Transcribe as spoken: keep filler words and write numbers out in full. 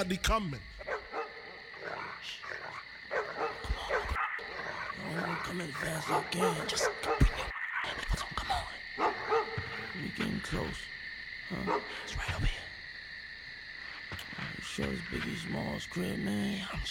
Somebody coming. Oh, come in fast as I can. Just bring your come on. We getting close. Huh? It's right over here. You sure it's Biggie Smalls' crib, man? I'm